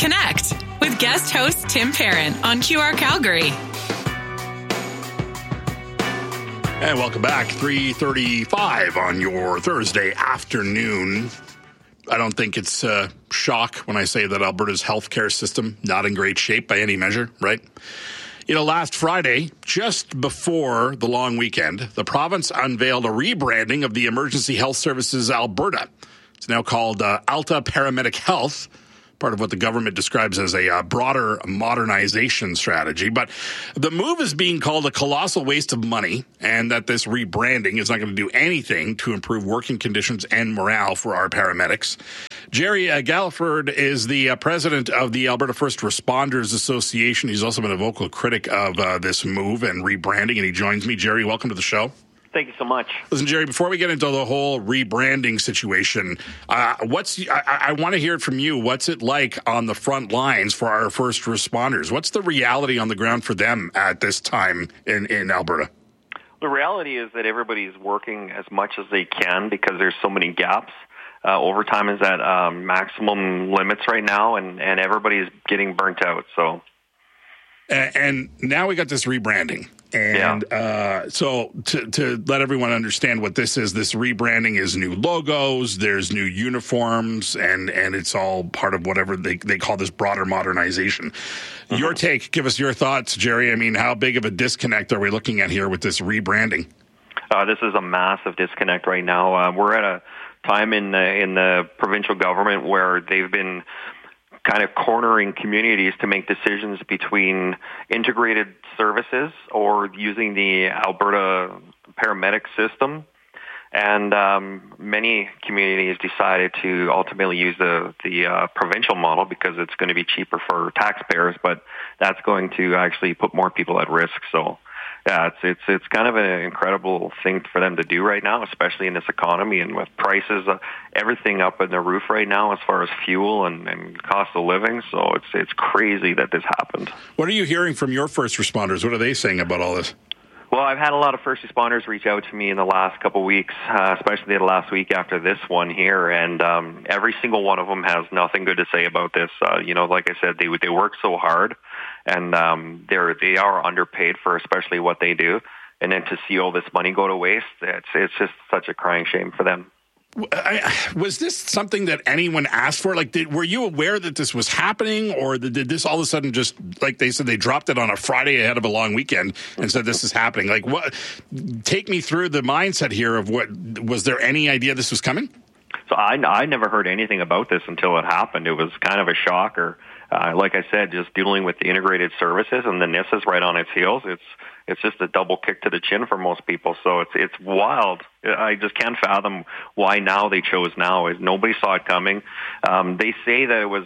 Connect with guest host Tim Parent on QR Calgary. And welcome back, 3:35 on your Thursday afternoon. I don't think it's shock when I say that Alberta's healthcare system not in great shape by any measure, right? You know, last Friday, just before the long weekend, the province unveiled a rebranding of the Emergency Health Services Alberta. It's now called Alta Paramedic Health, part of what the government describes as a broader modernization strategy. But the move is being called a colossal waste of money, and that this rebranding is not going to do anything to improve working conditions and morale for our paramedics. Jerry Galliford is the president of the Alberta First Responders Association. He's also been a vocal critic of this move and rebranding, and he joins me. Jerry, welcome to the show. Thank you so much. Listen, Jerry, before we get into the whole rebranding situation, I want to hear it from you. What's it like on the front lines for our first responders? What's the reality on the ground for them at this time in Alberta? The reality is that everybody's working as much as they can because there's so many gaps. Overtime is at maximum limits right now, and everybody's getting burnt out. So, and now we got this rebranding. And so to let everyone understand what this is, this rebranding is new logos, there's new uniforms, and it's all part of whatever they call this broader modernization. Mm-hmm. Your take, give us your thoughts, Jerry. I mean, how big of a disconnect are we looking at here with this rebranding? This is a massive disconnect right now. We're at a time in the provincial government where they've been kind of cornering communities to make decisions between integrated services or using the Alberta paramedic system. And many communities decided to ultimately use the provincial model because it's going to be cheaper for taxpayers, but that's going to actually put more people at risk. So yeah, it's kind of an incredible thing for them to do right now, especially in this economy and with prices, everything up in the roof right now as far as fuel and cost of living. So it's crazy that this happened. What are you hearing from your first responders? What are they saying about all this? Well, I've had a lot of first responders reach out to me in the last couple of weeks, especially the last week after this one here, and every single one of them has nothing good to say about this. Like I said, they work so hard, and they are underpaid for especially what they do, and then to see all this money go to waste, it's just such a crying shame for them. Was this something that anyone asked for? Like, were you aware that this was happening, or did this all of a sudden just, like they said, they dropped it on a Friday ahead of a long weekend and said this is happening? Like, what? Take me through the mindset here of what was there any idea this was coming? So I never heard anything about this until it happened. It was kind of a shocker. Like I said, just dealing with the integrated services, and then this is right on its heels. It's just a double kick to the chin for most people. So it's wild. I just can't fathom why now they chose now. Nobody saw it coming. They say that it was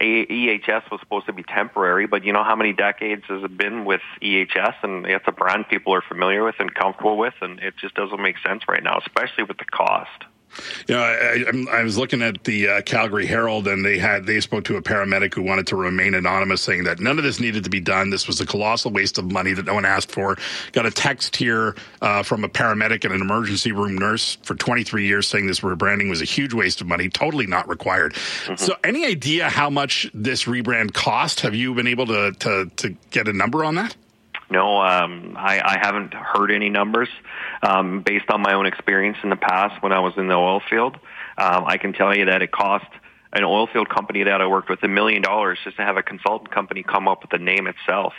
EHS was supposed to be temporary, but you know how many decades has it been with EHS, and it's a brand people are familiar with and comfortable with, and it just doesn't make sense right now, especially with the cost. You know, I was looking at the Calgary Herald, and they spoke to a paramedic who wanted to remain anonymous, saying that none of this needed to be done. This was a colossal waste of money that no one asked for. Got a text here from a paramedic and an emergency room nurse for 23 years saying this rebranding was a huge waste of money, totally not required. Mm-hmm. So any idea how much this rebrand cost? Have you been able to get a number on that? No, I haven't heard any numbers. Based on my own experience in the past when I was in the oil field, I can tell you that it cost an oil field company that I worked with $1 million just to have a consultant company come up with the name itself.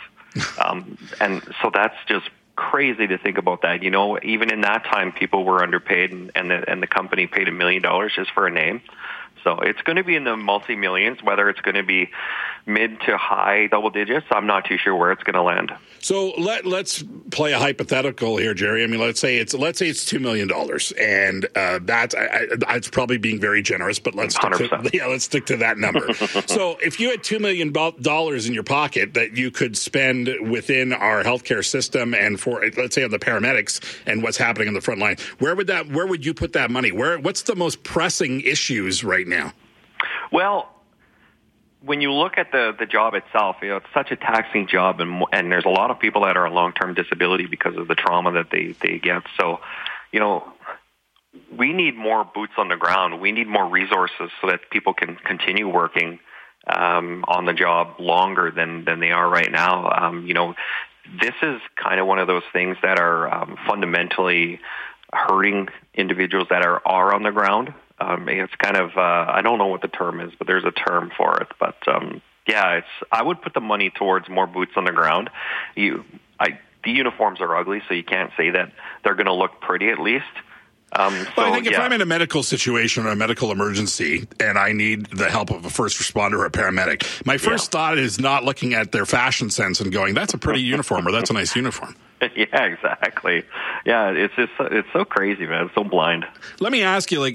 And so that's just crazy to think about that. You know, even in that time, people were underpaid, and the company paid $1 million just for a name. So it's going to be in the multi-millions. Whether it's going to be mid to high double digits, I'm not too sure where it's going to land. So let's play a hypothetical here, Jerry. I mean, let's say it's $2 million, and that's probably being very generous, but let's stick to that number. So if you had $2 million in your pocket that you could spend within our healthcare system, and for, let's say, on the paramedics and what's happening on the front line, where would you put that money? What's the most pressing issues right now? Well, when you look at the job itself, you know, it's such a taxing job, and there's a lot of people that are on long-term disability because of the trauma that they get. So, you know, we need more boots on the ground. We need more resources so that people can continue working on the job longer than they are right now. This is kind of one of those things that are fundamentally hurting individuals that are on the ground. It's kind of, I don't know what the term is, but there's a term for it. But I would put the money towards more boots on the ground. The uniforms are ugly, so you can't say that they're going to look pretty at least. I think if I'm in a medical situation or a medical emergency and I need the help of a first responder or a paramedic, my first thought is not looking at their fashion sense and going, that's a pretty uniform or that's a nice uniform. Yeah, exactly. Yeah, it's so crazy, man. It's so blind. Let me ask you,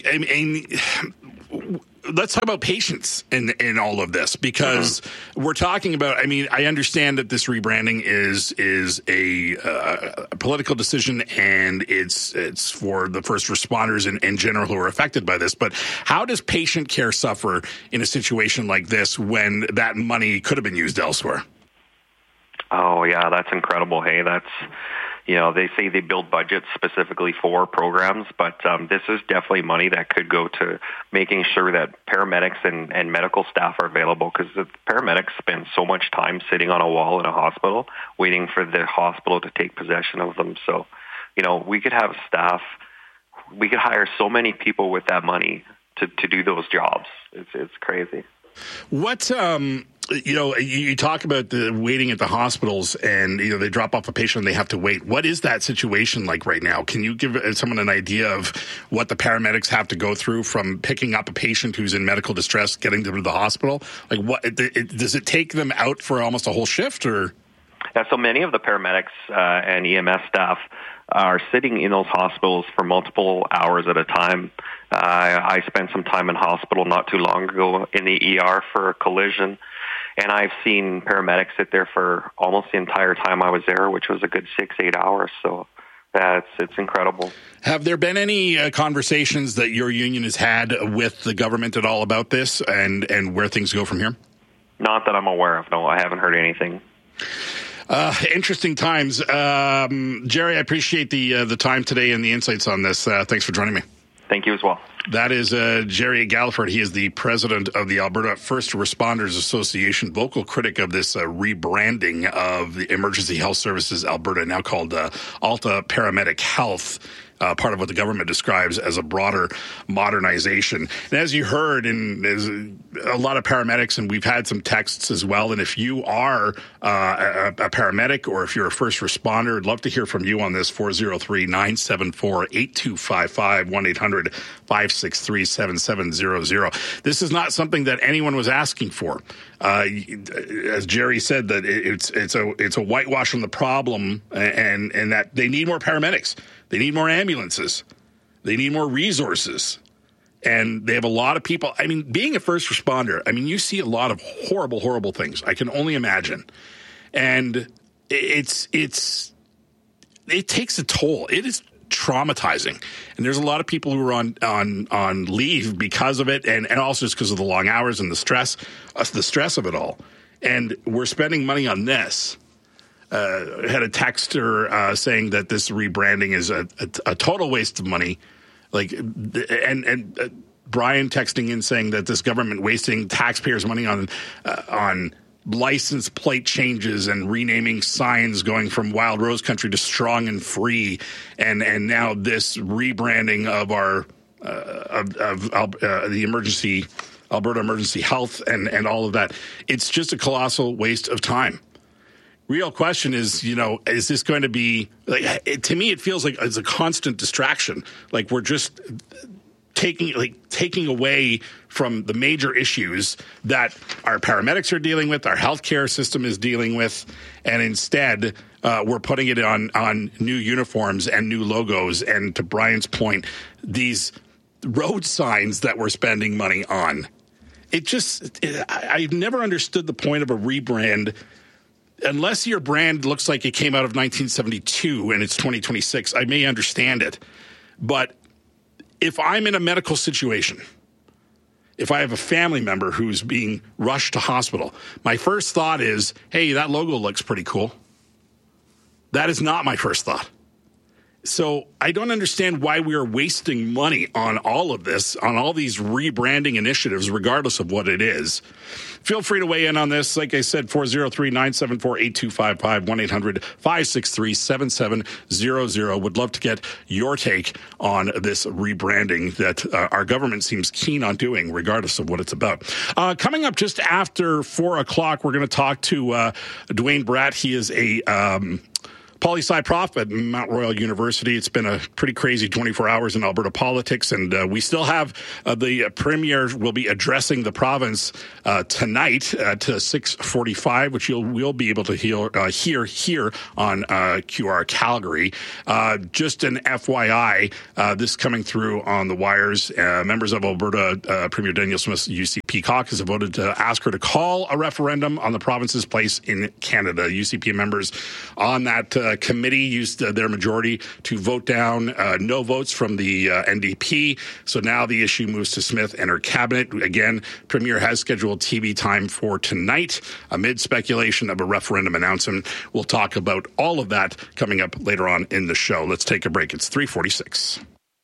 let's talk about patience in all of this, because we're talking about, I understand that this rebranding is a political decision and it's for the first responders in general who are affected by this. But how does patient care suffer in a situation like this when that money could have been used elsewhere? Oh, yeah, that's incredible. Hey, they say they build budgets specifically for programs, but this is definitely money that could go to making sure that paramedics and medical staff are available, because the paramedics spend so much time sitting on a wall in a hospital waiting for the hospital to take possession of them. So, we could have staff, we could hire so many people with that money to do those jobs. It's crazy. What, you talk about the waiting at the hospitals and, they drop off a patient and they have to wait. What is that situation like right now? Can you give someone an idea of what the paramedics have to go through from picking up a patient who's in medical distress, getting them to the hospital? Like, does it take them out for almost a whole shift, or? Yeah, so many of the paramedics and EMS staff are sitting in those hospitals for multiple hours at a time. I spent some time in hospital not too long ago in the ER for a collision, and I've seen paramedics sit there for almost the entire time I was there, which was a good 6-8 hours. So it's incredible. Have there been any conversations that your union has had with the government at all about this and where things go from here? Not that I'm aware of. No, I haven't heard anything. Interesting times. Jerry, I appreciate the time today and the insights on this. Thanks for joining me. Thank you as well. That is Jerry Galliford. He is the president of the Alberta First Responders Association, vocal critic of this rebranding of the Emergency Health Services Alberta, now called Alta Paramedic Health. Part of what the government describes as a broader modernization. And as you heard, and there's a lot of paramedics, and we've had some texts as well, and if you are a paramedic or if you're a first responder, I'd love to hear from you on this. 403-974-8255, 1-800-563-7700. This is not something that anyone was asking for. As Jerry said, that it's a whitewash on the problem, and that they need more paramedics. They need more ambulances. They need more resources. And they have a lot of people. Being a first responder, you see a lot of horrible, horrible things. I can only imagine. And it takes a toll. It is traumatizing. And there's a lot of people who are on leave because of it, and also just because of the long hours and the stress of it all. And we're spending money on this. Had a texter saying that this rebranding is a total waste of money. And Brian texting in saying that this government wasting taxpayers' money on license plate changes and renaming signs, going from Wild Rose Country to Strong and Free, and now this rebranding of our the Alberta Emergency Health and all of that. It's just a colossal waste of time. Real question is, is this going to be, to me, it feels like it's a constant distraction. Like we're just taking away from the major issues that our paramedics are dealing with, our healthcare system is dealing with, and instead we're putting it on new uniforms and new logos. And to Brian's point, these road signs that we're spending money on. I've never understood the point of a rebrand. Unless your brand looks like it came out of 1972 and it's 2026, I may understand it. But if I'm in a medical situation, if I have a family member who's being rushed to hospital, my first thought is, hey, that logo looks pretty cool. That is not my first thought. So I don't understand why we are wasting money on all of this, on all these rebranding initiatives, regardless of what it is. Feel free to weigh in on this. Like I said, 403-974-8255, 1-800-563-7700. Would love to get your take on this rebranding that our government seems keen on doing, regardless of what it's about. Coming up just after 4 o'clock, we're going to talk to Dwayne Bratt. He is a poli-sci prof at Mount Royal University. It's been a pretty crazy 24 hours in Alberta politics, and we still have the Premier will be addressing the province tonight at 6:45, which we'll be able to hear here on QR Calgary. Just an FYI, this coming through on the wires. Members of Alberta Premier Danielle Smith's UCP caucus have voted to ask her to call a referendum on the province's place in Canada. UCP members on that committee used their majority to vote down no votes from the NDP. So now the issue moves to Smith and her cabinet. Again, Premier has scheduled TV time for tonight amid speculation of a referendum announcement. We'll talk about all of that coming up later on in the show. Let's take a break. It's 3:46.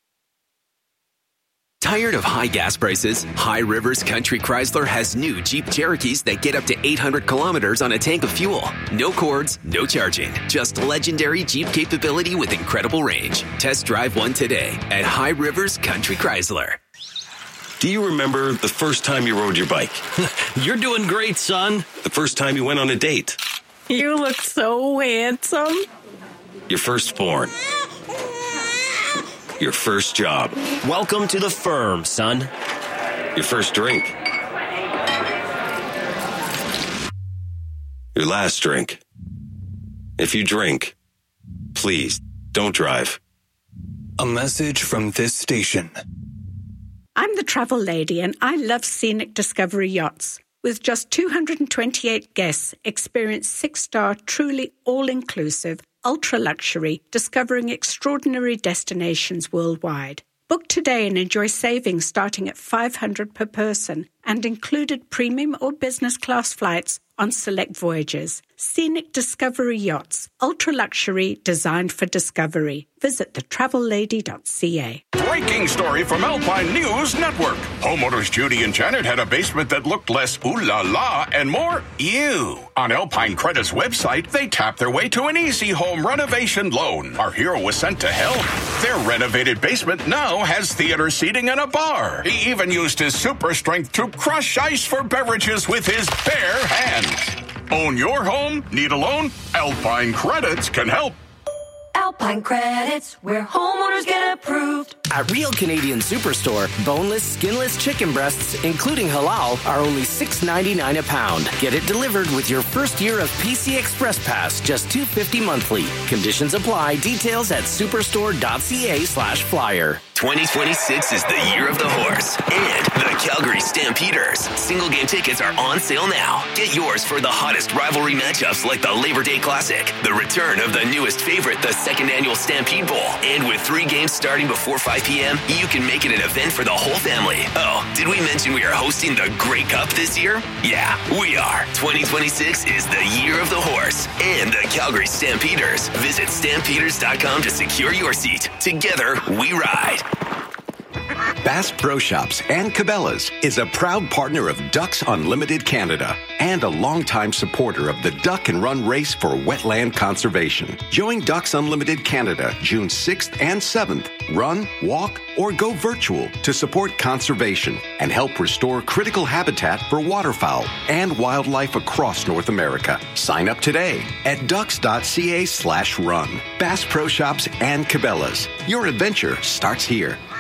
Tired of high gas prices? High Rivers Country Chrysler has new Jeep Cherokees that get up to 800 kilometers on a tank of fuel. No cords, no charging. Just legendary Jeep capability with incredible range. Test drive one today at High Rivers Country Chrysler. Do you remember the first time you rode your bike? You're doing great, son. The first time you went on a date? You look so handsome. Your firstborn? Your first job? Welcome to the firm, son. Your first drink? Your last drink? If you drink, please don't drive. A message from this station. I'm the travel lady, and I love Scenic Discovery Yachts. With just 228 guests, experience 6-star, truly all-inclusive, ultra-luxury, discovering extraordinary destinations worldwide. Book today and enjoy savings starting at $500 per person and included premium or business class flights on select voyages. Scenic Discovery Yachts, ultra-luxury, designed for discovery. Visit thetravellady.ca. Breaking story from Alpine News Network. Homeowners Judy and Janet had a basement that looked less ooh la la and more ew. On Alpine Credit's website, they tapped their way to an easy home renovation loan. Our hero was sent to hell. Their renovated basement now has theater seating and a bar. He even used his super strength to crush ice for beverages with his bare hands. Own your home? Need a loan? Alpine Credits can help. Alpine Credits, where homeowners get approved. At Real Canadian Superstore, boneless, skinless chicken breasts, including halal, are only $6.99 a pound. Get it delivered with your first year of PC Express Pass, just $2.50 monthly. Conditions apply. Details at superstore.ca/flyer. 2026 is the year of the horse and the Calgary Stampeders. Single game tickets are on sale now. Get yours for the hottest rivalry matchups like the Labor Day Classic, the return of the newest favorite, the second annual Stampede Bowl. And with 3 games starting before 5 p.m., you can make it an event for the whole family. Oh, did we mention we are hosting the Grey Cup this year? Yeah, we are. 2026 is the year of the horse and the Calgary Stampeders. Visit stampeders.com to secure your seat. Together, we ride. Bass Pro Shops and Cabela's is a proud partner of Ducks Unlimited Canada and a longtime supporter of the Duck and Run Race for Wetland Conservation. Join Ducks Unlimited Canada June 6th and 7th. Run, walk, or go virtual to support conservation and help restore critical habitat for waterfowl and wildlife across North America. Sign up today at ducks.ca/run. Bass Pro Shops and Cabela's. Your adventure starts here.